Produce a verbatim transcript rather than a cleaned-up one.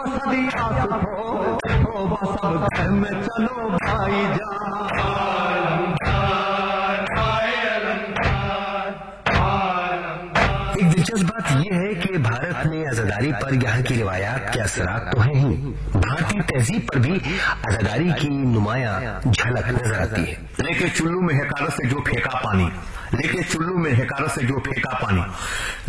सदिया सुखो तो सब घर में चलो भाई एक दिलचस्प बात यह है कि भारत में अज़ादारी पर यहाँ की रिवायात के असरात तो हैं ही, भारतीय तहजीब पर भी अज़ादारी की नुमाया झलक नजर आती है। लेके चुल्लू में हकारत से जो फेंका पानी, लेके चुल्लू में हकारत से जो फेंका पानी,